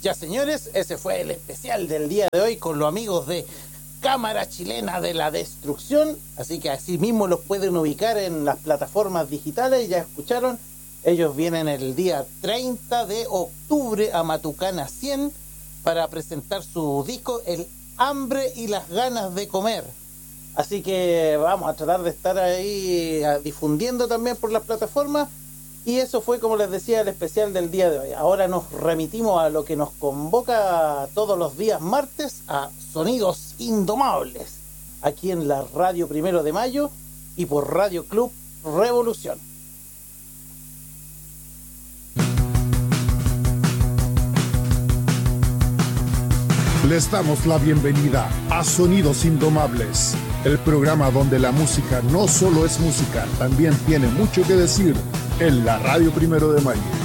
Ya señores, ese fue el especial del día de hoy con los amigos de Cámara Chilena de la Destrucción, así que así mismo los pueden ubicar en las plataformas digitales. Ya escucharon, ellos vienen el día 30 de octubre a Matucana 100 para presentar su disco El Hambre y las Ganas de Comer. Así que vamos a tratar de estar ahí difundiendo también por las plataformas. Y eso fue, como les decía, el especial del día de hoy. Ahora nos remitimos a lo que nos convoca todos los días martes, a Sonidos Indomables, aquí en la Radio 1 de Mayo y por Radio Club Revolución. Les damos la bienvenida a Sonidos Indomables, el programa donde la música no solo es música, también tiene mucho que decir en la Radio 1 de Mayo.